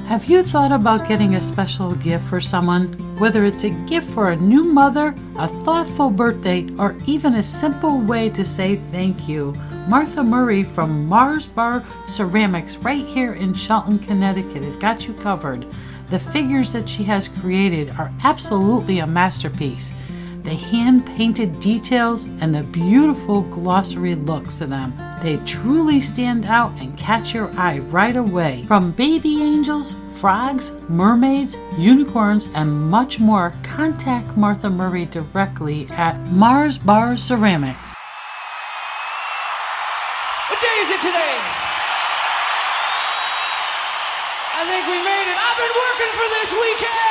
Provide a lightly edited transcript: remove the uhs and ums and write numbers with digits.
Have you thought about getting a special gift for someone? Whether it's a gift for a new mother, a thoughtful birthday, or even a simple way to say thank you, Martha Murray from Mars Bar Ceramics right here in Shelton, Connecticut has got you covered. The figures that she has created are absolutely a masterpiece. The hand-painted details and the beautiful glossary looks to them. They truly stand out and catch your eye right away. From baby angels, frogs, mermaids, unicorns, and much more, contact Martha Murray directly at Mars Bar Ceramics. What day is it today? I think we made it. I've been working for this weekend.